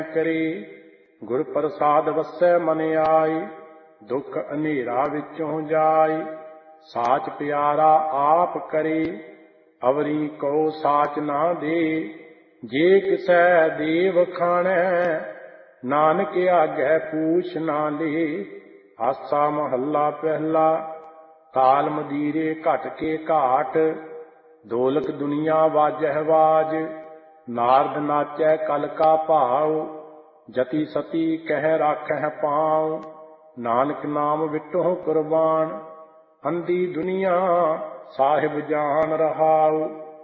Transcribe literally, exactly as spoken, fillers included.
ਕਰੇ। ਗੁਰ ਪ੍ਰਸਾਦ ਵਸੈ ਮਨ ਆਏ, ਦੁਖ ਹਨੇਰਾ ਵਿੱਚੋਂ ਜਾਏ। ਸਾਚ ਪਿਆਰਾ ਆਪ ਕਰੇ, ਅਵਰੀ ਕੋ ਸਾਚ ਨਾ ਦੇ। ਜੇ ਕਿਸੈ ਦੇਵ ਖਾਣੈ, ਨਾਨਕ ਆਗੈ ਪੂਛ ਨਾ ਲੇ। ਆਸਾ ਮਹੱਲਾ ਪਹਿਲਾ। ਤਾਲ ਮਦੀਰੇ ਘਟ ਕੇ ਘਾਟ, ਢੋਲਕ ਦੁਨੀਆ ਵਾਜਹਿ ਵਾਜ। ਨਾਰਦ ਨਾਚੈ ਕਲ ਕਾ ਭਾਉ, ਜਤੀ ਸਤੀ ਕਹਿ ਰਾਖਹਿ ਪਾਉ। ਨਾਨਕ ਨਾਮ ਵਿਟਹੁ ਕੁਰਬਾਨ, ਅੰਧੀ ਦੁਨੀਆ ਸਾਹਿਬ ਜਾਨ ਰਹਾਉ।